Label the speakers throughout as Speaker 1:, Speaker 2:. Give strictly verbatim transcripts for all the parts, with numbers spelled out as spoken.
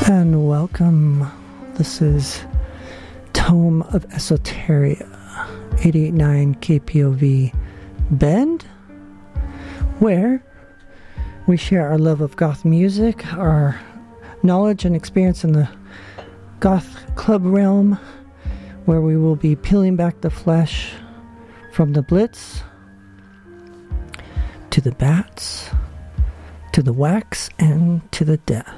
Speaker 1: And welcome. This is Tome of Esoteria, eighty-eight point nine K P O V Bend, where we share our love of goth music, our knowledge and experience in the goth club realm, where we will be peeling back the flesh from the Blitz to the bats, to the wax, and to the death.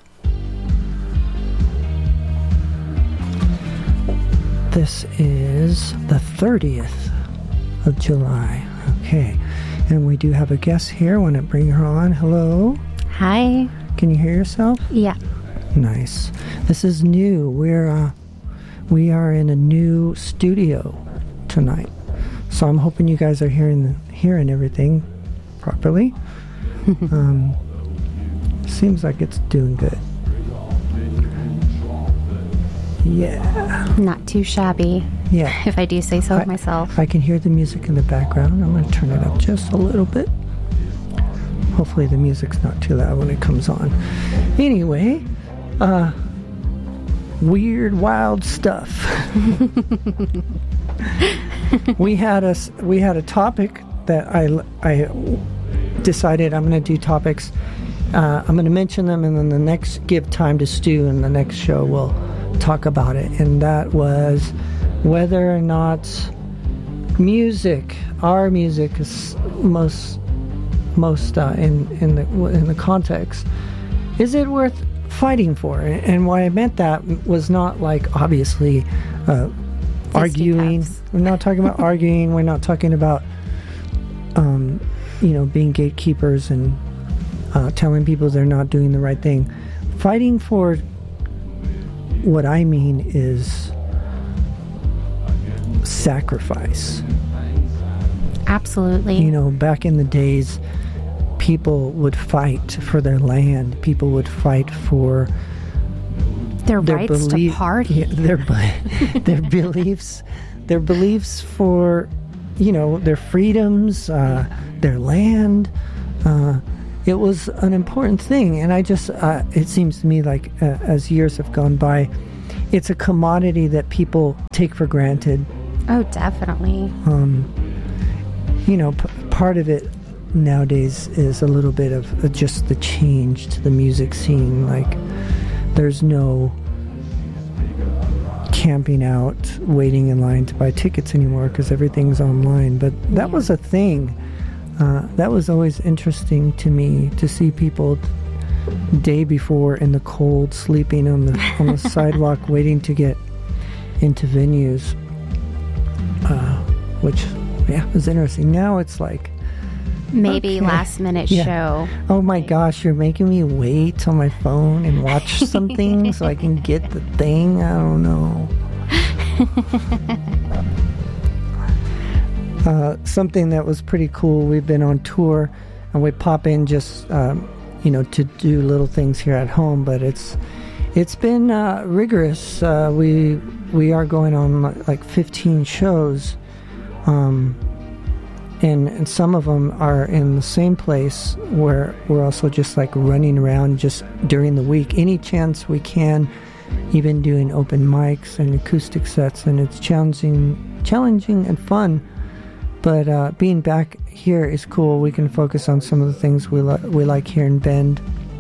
Speaker 1: This is the thirtieth of July. Okay. And we do have a guest here. I want to bring her on. Hello.
Speaker 2: Hi.
Speaker 1: Can you hear yourself?
Speaker 2: Yeah.
Speaker 1: Nice. This is new. We're uh, we are in a new studio tonight. So I'm hoping you guys are hearing hearing everything properly. um, seems like it's doing good. Yeah.
Speaker 2: Not too shabby.
Speaker 1: Yeah.
Speaker 2: If I do say so
Speaker 1: I,
Speaker 2: myself.
Speaker 1: I can hear the music in the background. I'm going to turn it up just a little bit. Hopefully the music's not too loud when it comes on. Anyway, uh, weird, wild stuff. we had a we had a topic that I I decided I'm going to do topics. Uh, I'm going to mention them, and then the next give time to Stu, and the next show we'll talk about it. And that was whether or not music, our music, is most most uh, in in the in the context, is it worth fighting for? And why I meant that was not like obviously uh, arguing. We're not talking about arguing. We're not talking about um, you know, being gatekeepers and uh, telling people they're not doing the right thing. Fighting for what I mean is sacrifice.
Speaker 2: Absolutely.
Speaker 1: You know, back in the days, people would fight for their land. People would fight for
Speaker 2: their,
Speaker 1: their
Speaker 2: rights
Speaker 1: belie-
Speaker 2: to party.
Speaker 1: Yeah, their their beliefs, their beliefs for, you know, their freedoms, uh, their land. Uh, it was an important thing, and I just, uh, it seems to me like uh, as years have gone by, it's a commodity that people take for granted.
Speaker 2: Oh, definitely.
Speaker 1: Um, you know, p- part of it nowadays is a little bit of uh, just the change to the music scene. Like, there's no camping out, waiting in line to buy tickets anymore because everything's online. But that
Speaker 2: yeah.
Speaker 1: was a thing. Uh, that was always interesting to me, to see people day before in the cold, sleeping on the on the sidewalk, waiting to get into venues. Uh, which, yeah, was interesting. Now it's like
Speaker 2: maybe
Speaker 1: okay.
Speaker 2: last minute
Speaker 1: yeah.
Speaker 2: show.
Speaker 1: Oh my gosh, you're making me wait on my phone and watch something so I can get the thing. I don't know. uh, something that was pretty cool. We've been on tour, and we pop in just um, you know, to do little things here at home. But it's it's been uh, rigorous. Uh, we we are going on like fifteen shows. Um, And, and some of them are in the same place where we're also just like running around just during the week. Any chance we can, even doing open mics and acoustic sets, and it's challenging, challenging and fun. But uh, being back here is cool. We can focus on some of the things we li- we like here in Bend.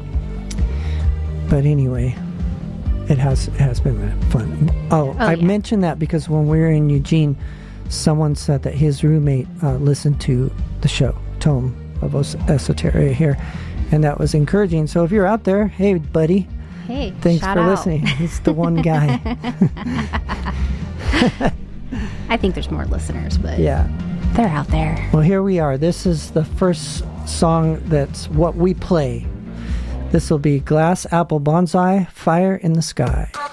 Speaker 1: But anyway, it has it has been fun. Oh,
Speaker 2: oh
Speaker 1: I
Speaker 2: yeah.
Speaker 1: mentioned that because when we were in Eugene, someone said that his roommate uh, listened to the show, Tome of Os- Esoteria here, and that was encouraging. So if you're out there, hey, buddy.
Speaker 2: Hey,
Speaker 1: thanks
Speaker 2: shout
Speaker 1: for
Speaker 2: out.
Speaker 1: listening. It's the one guy.
Speaker 2: I think there's more listeners, but
Speaker 1: Yeah.
Speaker 2: they're out there.
Speaker 1: Well, here we are. This is the first song that's what we play. This will be Glass Apple Bonsai, Fire in the Sky.